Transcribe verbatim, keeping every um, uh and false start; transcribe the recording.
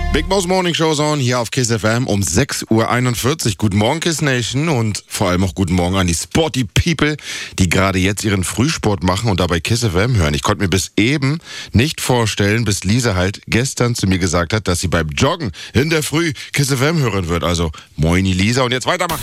Big Boss Morning Show on hier auf KISS F M um sechs Uhr einundvierzig. Guten Morgen, KISS Nation, und vor allem auch guten Morgen an die Sporty People, die gerade jetzt ihren Frühsport machen und dabei KISS F M hören. Ich konnte mir bis eben nicht vorstellen, bis Lisa halt gestern zu mir gesagt hat, dass sie beim Joggen in der Früh KISS F M hören wird. Also, moini Lisa, und jetzt weitermachen.